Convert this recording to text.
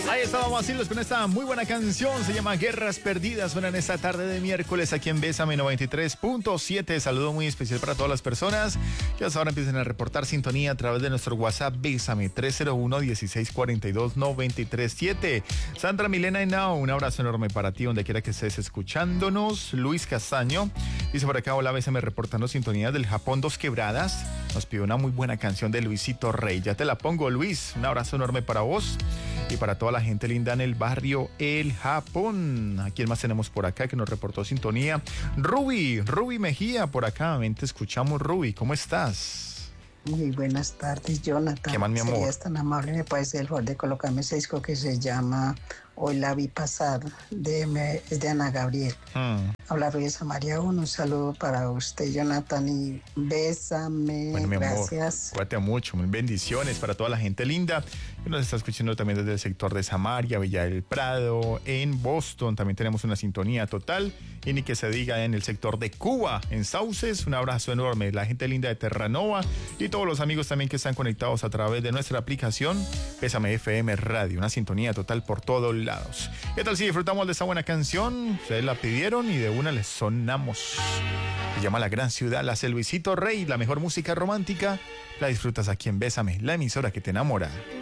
Ahí estábamos así con esta muy buena canción, se llama Guerras Perdidas, suena en esta tarde de miércoles aquí en Bésame 93.7. Saludo muy especial para todas las personas que hasta ahora empiezan a reportar sintonía a través de nuestro WhatsApp Bésame 301-1642-937. Sandra Milena Henao, un abrazo enorme para ti donde quiera que estés escuchándonos. Luis Castaño dice por acá, hola Bésame, reportando sintonía del Japón Dos Quebradas. Nos pide una muy buena canción de Luisito Rey. Ya te la pongo, Luis. Un abrazo enorme para vos y para toda la gente linda en el barrio El Japón. ¿A quién más tenemos por acá que nos reportó sintonía? Ruby Mejía por acá. Ven, te escuchamos, Ruby. ¿Cómo estás? Muy buenas tardes, Jonathan. ¿Qué más, mi amor? Serías tan amable, me puedes hacer el favor de colocarme ese disco que se llama Hoy la vi pasar, es de Ana Gabriel. Habla Ruiz María 1, un saludo para usted, Jonathan, y bésame. Bueno, mi gracias. amor, cuídate mucho, mil bendiciones para toda la gente linda que nos está escuchando también desde el sector de Samaria, Villa del Prado, en Boston. También tenemos una sintonía total, y ni que se diga en el sector de Cuba, en Sauces. Un abrazo enorme, la gente linda de Terranova y todos los amigos también que están conectados a través de nuestra aplicación Bésame FM Radio, una sintonía total por todos lados. ¿Qué tal si disfrutamos de esta buena canción? Ustedes la pidieron y de una les sonamos. Se llama La Gran Ciudad, la hace Luisito Rey, la mejor música romántica. La disfrutas aquí en Bésame, la emisora que te enamora.